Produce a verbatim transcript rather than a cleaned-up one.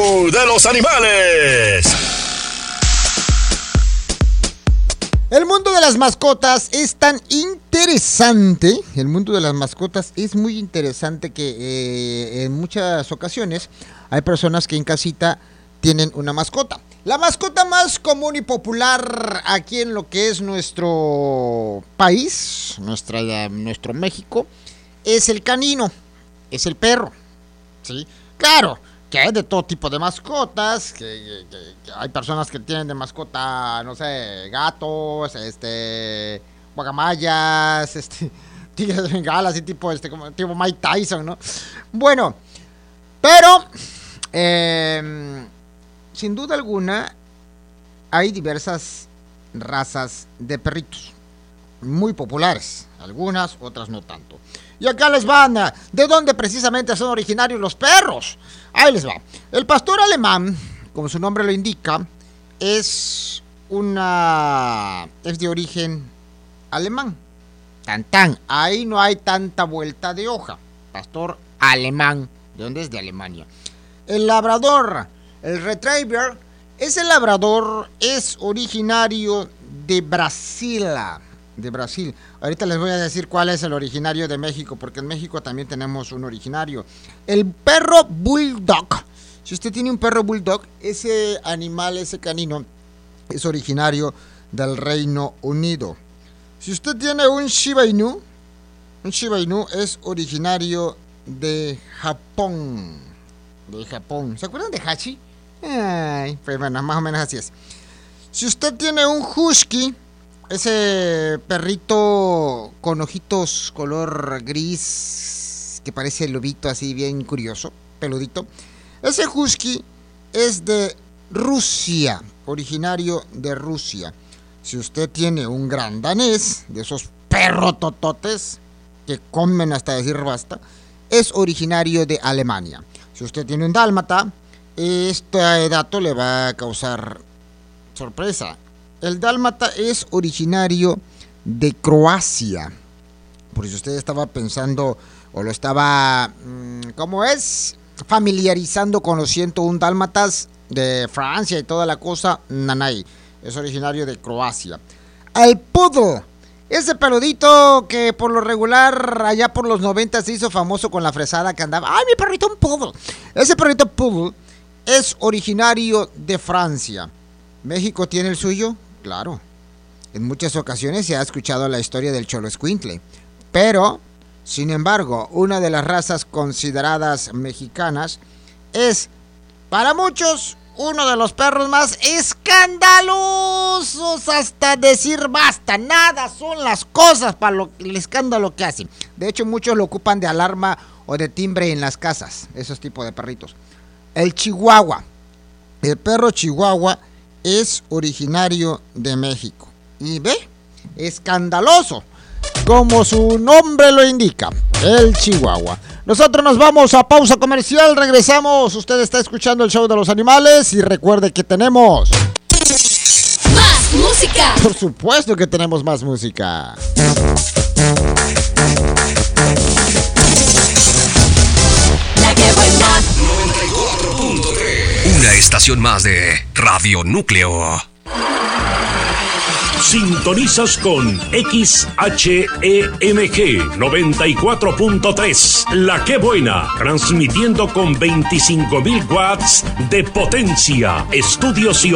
show de los animales. El mundo de las mascotas es tan interesante, el mundo de las mascotas es muy interesante que eh, en muchas ocasiones hay personas que en casita tienen una mascota. La mascota más común y popular aquí en lo que es nuestro país, nuestra, nuestro México, es el canino, es el perro, ¿sí? Claro, que hay de todo tipo de mascotas, que, que, que hay personas que tienen de mascota, no sé, gatos, este, guacamayas, este, tigres de Bengala, así tipo, este, como tipo Mike Tyson, ¿no? Bueno, pero, eh, sin duda alguna, hay diversas razas de perritos, muy populares, algunas, otras no tanto. Y acá les van, ¿de dónde precisamente son originarios los perros? Ahí les va. El pastor alemán, como su nombre lo indica, es una es de origen alemán. Tan tan, ahí no hay tanta vuelta de hoja. Pastor alemán, ¿de dónde es? De Alemania. El labrador, el retriever, ese labrador es originario de Brasil. De Brasil. Ahorita les voy a decir cuál es el originario de México, porque en México también tenemos un originario. El perro bulldog. Si usted tiene un perro bulldog, ese animal, ese canino, es originario del Reino Unido. Si usted tiene un Shiba Inu, un Shiba Inu es originario de Japón. De Japón. ¿Se acuerdan de Hachi? Ay, pues bueno, más o menos así es. Si usted tiene un Husky, ese perrito con ojitos color gris, que parece lobito así bien curioso, peludito. Ese husky es de Rusia, originario de Rusia. Si usted tiene un gran danés, de esos perrotototes que comen hasta decir basta, es originario de Alemania. Si usted tiene un dálmata, este dato le va a causar sorpresa. El dálmata es originario de Croacia. Por si usted estaba pensando o lo estaba, ¿cómo es? familiarizando con los ciento uno dálmatas de Francia y toda la cosa, nanay. Es originario de Croacia. El poodle, ese peludito que por lo regular allá por los noventa se hizo famoso con la fresada que andaba. ¡Ay, mi perrito un poodle! Ese perrito poodle es originario de Francia. ¿México tiene el suyo? Claro. En muchas ocasiones se ha escuchado la historia del Xoloescuintle, pero, sin embargo, una de las razas consideradas mexicanas es, para muchos, uno de los perros más escandalosos hasta decir basta. Nada son las cosas para lo, el escándalo que hacen. De hecho, muchos lo ocupan de alarma o de timbre en las casas, esos tipos de perritos. El chihuahua. El perro chihuahua es originario de México. Y ve, escandaloso, como su nombre lo indica, el chihuahua. Nosotros nos vamos a pausa comercial, regresamos. Usted está escuchando el show de los animales y recuerde que tenemos más música. Por supuesto que tenemos más música. La que buena. noventa y cuatro punto tres. Una estación más de Radio Núcleo. Sintonizas con X H E M G noventa y cuatro punto tres, La Que Buena, transmitiendo con veinticinco mil watts de potencia. Estudios y